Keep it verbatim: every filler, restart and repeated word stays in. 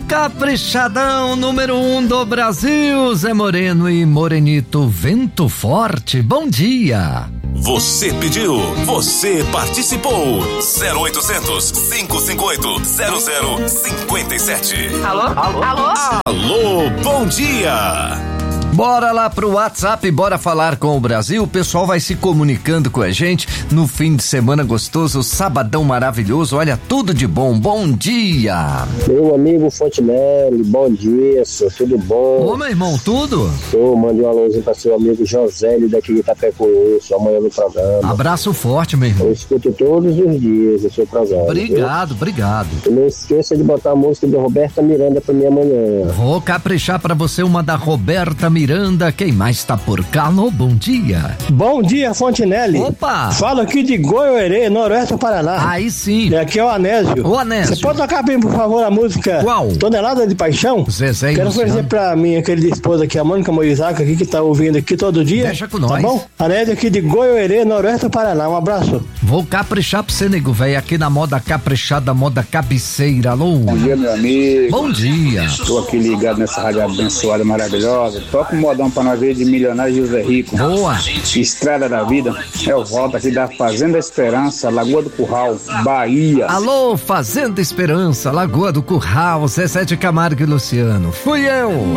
Caprichadão número um do Brasil, Zé Moreno e Morenito Vento Forte, bom dia. Você pediu, você participou. zero oitocentos, cinco cinco oito, zero zero cinco sete. Alô? Alô? Alô? Alô, bom dia. Bora lá pro WhatsApp, bora falar com o Brasil. O pessoal vai se comunicando com a gente no fim de semana gostoso, sabadão maravilhoso. Olha, tudo de bom. Bom dia. Meu amigo Fontenelle, bom dia, senhor. Tudo bom? Ô, meu irmão, tudo? Eu mando um alôzinho pra seu amigo Josélio daqui de Itapecuense, amanhã no programa. Abraço forte, meu irmão. Eu escuto todos os dias o seu programa. Obrigado, viu? Obrigado. E não esqueça de botar a música de Roberta Miranda pra mim amanhã. Vou caprichar pra você uma da Roberta Miranda. Quem mais tá por cá? Alô, bom dia. Bom dia, Fontenelle. Opa! Falo aqui de Goiôerê, Noroeste do Paraná. Aí sim. E aqui é o Anésio. O Anésio. Você pode tocar bem, por favor, a música Qual? Tonelada de Paixão? Zezé e Quero Luciano. oferecer pra mim, aquele esposa aqui, a Mônica Moisaca, aqui, que tá ouvindo aqui todo dia. Deixa com tá nós. Bom? Anésio aqui de Goiôerê, Noroeste do Paraná. Um abraço. Vou caprichar pra você, nego, velho, aqui na moda caprichada, moda cabeceira. Alô? Bom dia, meu amigo. Bom dia. Tô aqui ligado nessa rádio abençoada, maravilhosa. Toca um modão pra nós ver de Milionário José Rico. Boa. Estrada da Vida. Eu volto aqui da Fazenda Esperança, Lagoa do Curral, Bahia. Alô, Fazenda Esperança, Lagoa do Curral, Zezé de Camargo e Luciano. Fui eu.